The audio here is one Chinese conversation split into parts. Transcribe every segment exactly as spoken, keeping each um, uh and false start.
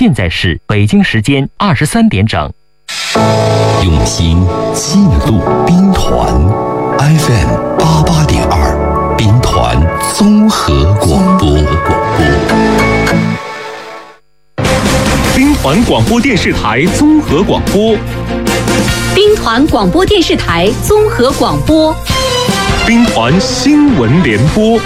现在是北京时间二十三点整。 用心记录兵团 F M 八八点二，兵团综合广播。 兵团广播电视台综合广播。 兵团广播电视台综合广播。 兵团新闻联播。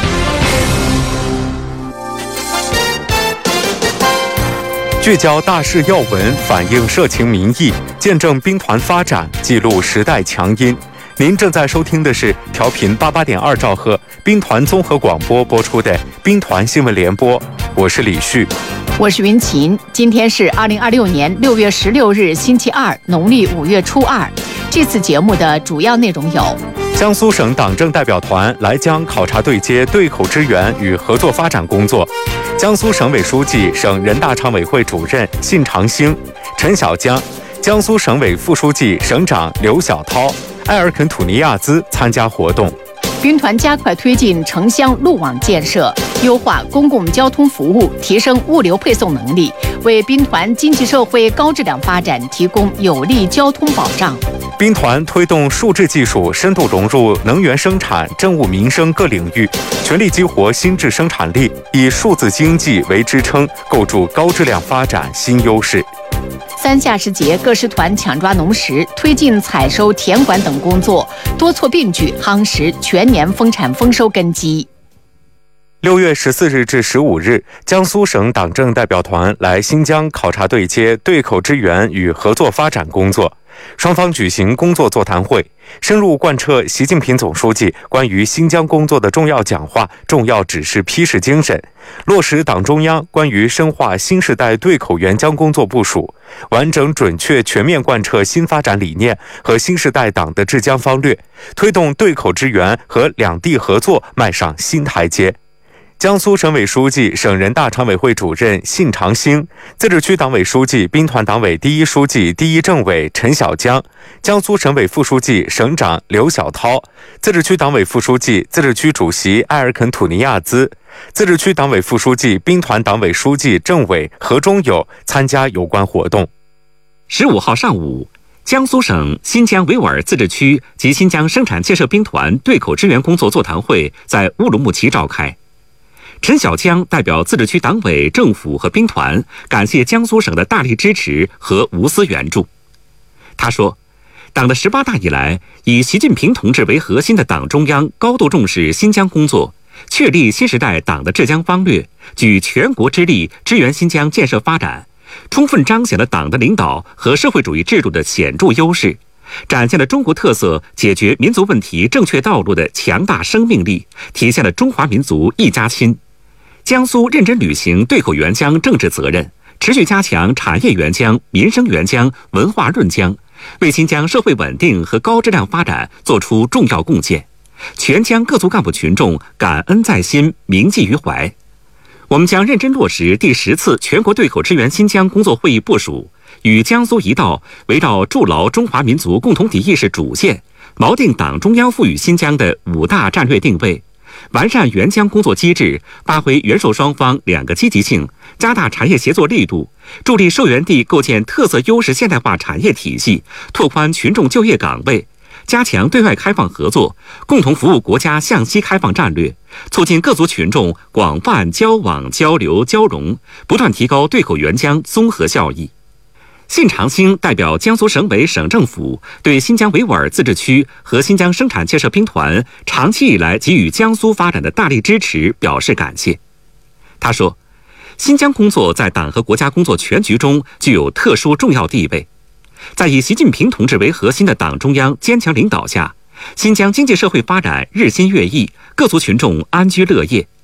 聚焦大事要闻，反映社情民意，见证兵团发展，记录时代强音。您正在收听的是调频八八点二兆赫兵团综合广播播出的兵团新闻联播，我是李旭， 我是云琴。今天是二零二六年六月十六日，星期二，农历五月初二。这次节目的主要内容有： 江苏省党政代表团来江考察对接对口支援与合作发展工作。江苏省委书记、省人大常委会主任信长兴、陈小江，江苏省委副书记、省长刘小涛、埃尔肯土尼亚兹参加活动。 兵团加快推进城乡路网建设，优化公共交通服务，提升物流配送能力，为兵团经济社会高质量发展提供有力交通保障。 兵团推动数字技术深度融入能源生产、政务民生各领域，全力激活新质生产力，以数字经济为支撑，构筑高质量发展新优势。 三下时节，各师团抢抓农时，推进采收、田管等工作，多措并举，夯实全年丰产丰收根基。 六月十四日至十五日，江苏省党政代表团来新疆考察对接对口支援与合作发展工作。双方举行工作座谈会，深入贯彻习近平总书记关于新疆工作的重要讲话、重要指示批示精神，落实党中央关于深化新时代对口援疆工作部署，完整准确全面贯彻新发展理念和新时代党的治疆方略，推动对口支援和两地合作迈上新台阶。江苏省委书记、省人大常委会主任信长兴，自治区党委书记、兵团党委第一书记、第一政委陈小江，江苏省委副书记、省长刘小涛，自治区党委副书记、自治区主席埃尔肯土尼亚兹，自治区党委副书记、兵团党委书记、政委何忠友参加有关活动。 十五号上午，江苏省新疆维吾尔自治区及新疆生产建设兵团对口支援工作座谈会在乌鲁木齐召开。陈小江代表自治区党委、政府和兵团感谢江苏省的大力支持和无私援助。他说，党的十八大以来，以习近平同志为核心的党中央高度重视新疆工作，确立新时代党的治疆方略，举全国之力支援新疆建设发展，充分彰显了党的领导和社会主义制度的显著优势，展现了中国特色解决民族问题正确道路的强大生命力，体现了中华民族一家亲。江苏认真履行对口援疆政治责任，持续加强产业援疆、民生援疆、文化润疆，为新疆社会稳定和高质量发展作出重要贡献。全疆各族干部群众感恩在心，铭记于怀。我们将认真落实第十次全国对口支援新疆工作会议部署，与江苏一道围绕筑牢中华民族共同体意识主线，锚定党中央赋予新疆的五大战略定位，完善援疆工作机制，发挥援受双方两个积极性，加大产业协作力度，助力受援地构建特色优势现代化产业体系，拓宽群众就业岗位，加强对外开放合作，共同服务国家向西开放战略，促进各族群众广泛交往交流交融，不断提高对口援疆综合效益。信长兴代表江苏省委省政府对新疆维吾尔自治区和新疆生产建设兵团长期以来给予江苏发展的大力支持表示感谢。他说，新疆工作在党和国家工作全局中具有特殊重要地位，在以习近平同志为核心的党中央坚强领导下，新疆经济社会发展日新月异，各族群众安居乐业。